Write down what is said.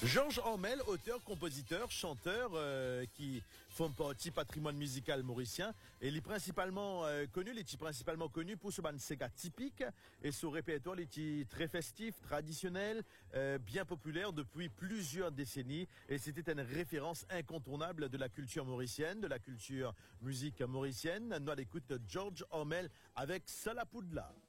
Georges Ormel, auteur, compositeur, chanteur qui font partie patrimoine musical mauricien et il est principalement connu pour ce sega typique et son répertoire est très festif, traditionnel, bien populaire depuis plusieurs décennies et c'était une référence incontournable de la culture mauricienne, de la culture musique mauricienne. Nous à l'écoute de Georges Ormel avec Salapoudla.